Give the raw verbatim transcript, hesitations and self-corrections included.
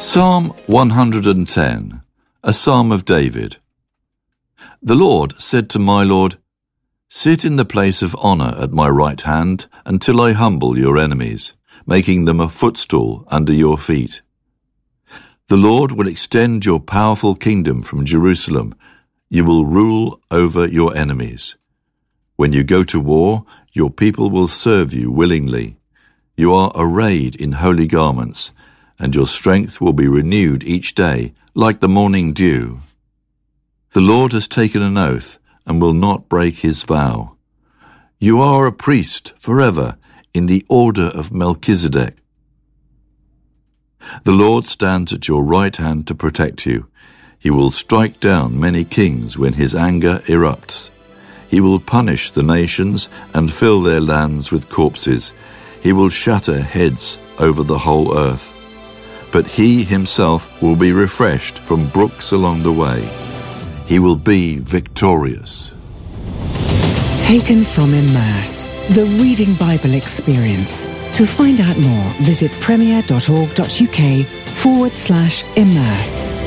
Psalm one hundred ten, a Psalm of David. The Lord said to my Lord, "Sit in the place of honour at my right hand until I humble your enemies, making them a footstool under your feet." The Lord will extend your powerful kingdom from Jerusalem. You will rule over your enemies. When you go to war, your people will serve you willingly. You are arrayed in holy garments, and your strength will be renewed each day, like the morning dew. The Lord has taken an oath and will not break his vow. You are a priest forever in the order of Melchizedek. The Lord stands at your right hand to protect you. He will strike down many kings when his anger erupts. He will punish the nations and fill their lands with corpses. He will shatter heads over the whole earth. But he himself will be refreshed from brooks along the way. He will be victorious. Taken from Immerse, the Reading Bible Experience. To find out more, visit premier.org.uk forward slash immerse.